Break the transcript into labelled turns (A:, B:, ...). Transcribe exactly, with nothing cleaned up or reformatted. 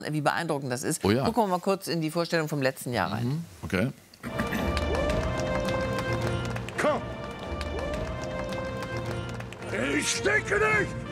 A: wie beeindruckend das ist.
B: Oh ja.
A: Gucken wir mal kurz in die Vorstellung vom letzten Jahr rein.
B: Mhm. Okay.
C: Komm! Ich denke nicht!